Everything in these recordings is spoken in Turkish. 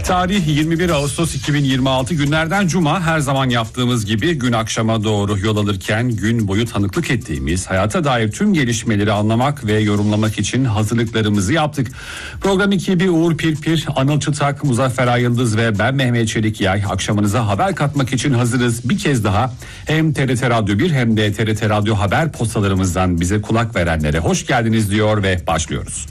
Tarih 21 Ağustos 2026, günlerden cuma. Her zaman yaptığımız gibi gün akşama doğru yol alırken gün boyu tanıklık ettiğimiz hayata dair tüm gelişmeleri anlamak ve yorumlamak için hazırlıklarımızı yaptık. Program ekibi Uğur Pirpir, Anıl Çıtak, Muzaffer Ayıldız ve ben Mehmet Çelik Yay akşamınıza haber katmak için hazırız. Bir kez daha hem TRT Radyo 1 hem de TRT Radyo Haber postalarımızdan bize kulak verenlere hoş geldiniz diyor ve başlıyoruz.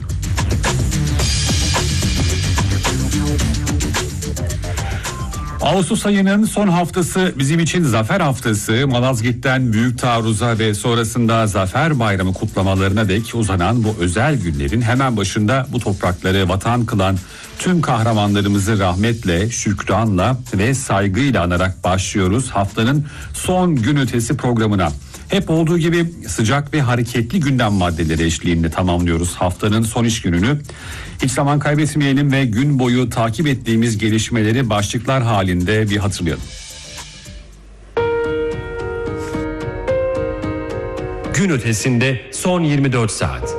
Ağustos ayının son haftası bizim için zafer haftası. Malazgirt'ten Büyük Taarruz'a ve sonrasında Zafer Bayramı kutlamalarına dek uzanan bu özel günlerin hemen başında bu toprakları vatan kılan tüm kahramanlarımızı rahmetle, şükranla ve saygıyla anarak başlıyoruz haftanın son gün ötesi programına. Hep olduğu gibi sıcak ve hareketli gündem maddeleri eşliğinde tamamlıyoruz haftanın son iş gününü. Hiç zaman kaybetmeyelim ve gün boyu takip ettiğimiz gelişmeleri başlıklar halinde bir hatırlayalım. Gün ötesinde son 24 saat.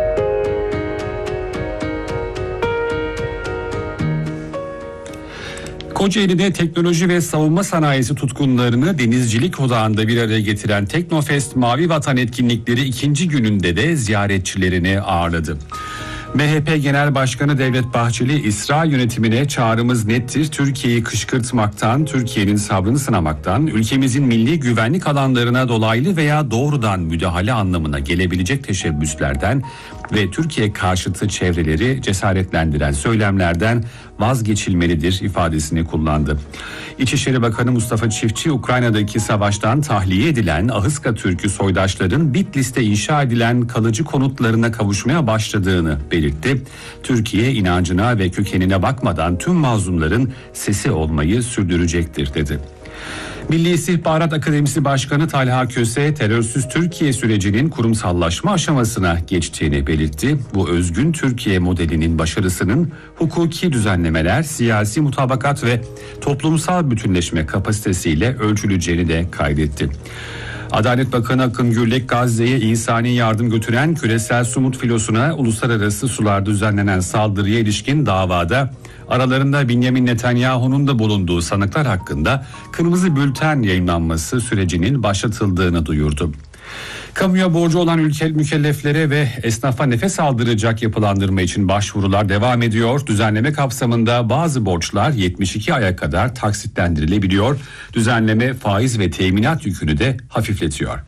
Kocaeli'de teknoloji ve savunma sanayisi tutkunlarını denizcilik odağında bir araya getiren Teknofest Mavi Vatan etkinlikleri ikinci gününde de ziyaretçilerini ağırladı. MHP Genel Başkanı Devlet Bahçeli, İsrail yönetimine çağrımız nettir. Türkiye'yi kışkırtmaktan, Türkiye'nin sabrını sınamaktan, ülkemizin milli güvenlik alanlarına dolaylı veya doğrudan müdahale anlamına gelebilecek teşebbüslerden ve Türkiye karşıtı çevreleri cesaretlendiren söylemlerden vazgeçilmelidir ifadesini kullandı. İçişleri Bakanı Mustafa Çiftçi, Ukrayna'daki savaştan tahliye edilen Ahıska Türk'ü soydaşların Bitlis'te inşa edilen kalıcı konutlarına kavuşmaya başladığını belirtti. Türkiye inancına ve kökenine bakmadan tüm mazlumların sesi olmayı sürdürecektir dedi. Milli İstihbarat Akademisi Başkanı Talha Köse, terörsüz Türkiye sürecinin kurumsallaşma aşamasına geçtiğini belirtti. Bu özgün Türkiye modelinin başarısının hukuki düzenlemeler, siyasi mutabakat ve toplumsal bütünleşme kapasitesiyle ölçüleceğini de kaydetti. Adalet Bakanı Akın Gürlek, Gazze'ye insani yardım götüren küresel Sumut filosuna uluslararası sularda düzenlenen saldırıya ilişkin davada aralarında Benjamin Netanyahu'nun da bulunduğu sanıklar hakkında kırmızı bülten yayınlanması sürecinin başlatıldığını duyurdu. Kamuya borcu olan ülke mükelleflere ve esnafa nefes aldıracak yapılandırma için başvurular devam ediyor. Düzenleme kapsamında bazı borçlar 72 aya kadar taksitlendirilebiliyor. Düzenleme faiz ve teminat yükünü de hafifletiyor.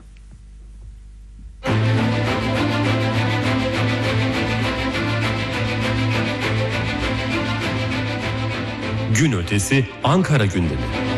Gün ötesi Ankara gündemi.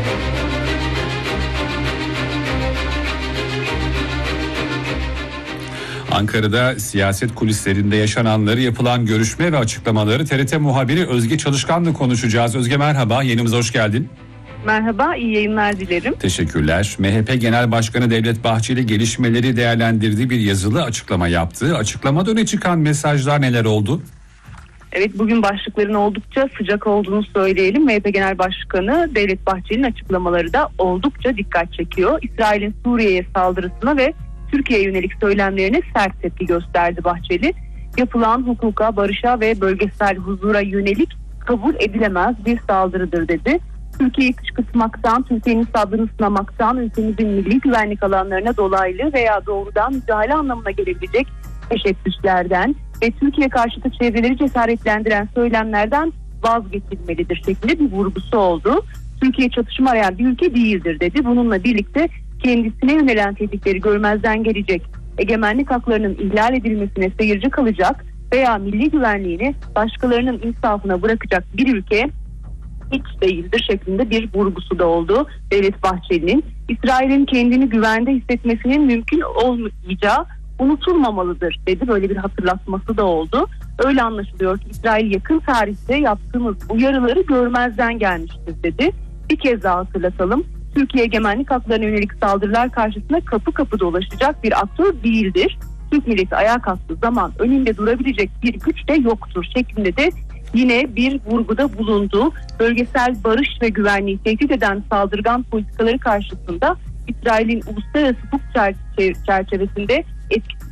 Ankara'da siyaset kulislerinde yaşananları, yapılan görüşme ve açıklamaları TRT muhabiri Özge Çalışkan'la konuşacağız. Özge merhaba, yayınımıza hoş geldin. Merhaba, iyi yayınlar dilerim. Teşekkürler. MHP Genel Başkanı Devlet Bahçeli gelişmeleri değerlendirdiği bir yazılı açıklama yaptı. Açıklamada öne çıkan mesajlar neler oldu? Evet, bugün başlıkların oldukça sıcak olduğunu söyleyelim. MHP Genel Başkanı Devlet Bahçeli'nin açıklamaları da oldukça dikkat çekiyor. İsrail'in Suriye'ye saldırısına ve Türkiye'ye yönelik söylemlerine sert tepki gösterdi Bahçeli. Yapılan hukuka, barışa ve bölgesel huzura yönelik kabul edilemez bir saldırıdır dedi. Türkiye'yi kışkırtmaktan, Türkiye'nin sabrını sınamaktan, ülkemizin milli güvenlik alanlarına dolaylı veya doğrudan müdahale anlamına gelebilecek teşebbüslerden ve Türkiye karşıtı çevreleri cesaretlendiren söylemlerden vazgeçilmelidir şeklinde bir vurgusu oldu. Türkiye çatışma arayan bir ülke değildir dedi. Bununla birlikte kendisine yönelen tehditleri görmezden gelecek, egemenlik haklarının ihlal edilmesine seyirci kalacak veya milli güvenliğini başkalarının insafına bırakacak bir ülke hiç değildir şeklinde bir vurgusu da oldu Devlet Bahçeli'nin. İsrail'in kendini güvende hissetmesinin mümkün olmayacağı unutulmamalıdır dedi. Böyle bir hatırlatması da oldu. Öyle anlaşılıyor ki İsrail yakın tarihte yaptığımız uyarıları görmezden gelmiştir dedi. Bir kez daha hatırlatalım. Türkiye egemenlik haklarına yönelik saldırılar karşısında kapı kapı dolaşacak bir aktör değildir. Türk milleti ayağa kalktığı zaman önünde durabilecek bir güç de yoktur şeklinde de yine bir vurguda bulundu. Bölgesel barış ve güvenliği tehdit eden saldırgan politikaları karşısında İsrail'in uluslararası hukuk çerçevesinde etkisiz